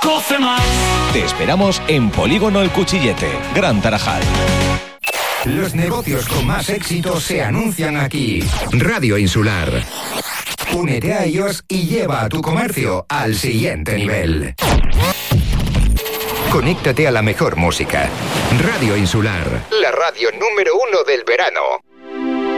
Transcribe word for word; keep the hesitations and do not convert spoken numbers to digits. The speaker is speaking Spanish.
Cofe más. Te esperamos en Polígono El Cuchillete, Gran Tarajal. Los negocios con más éxito se anuncian aquí. Radio Insular. Únete a ellos y lleva a tu comercio al siguiente nivel. Conéctate a la mejor música. Radio Insular. La radio número uno del verano.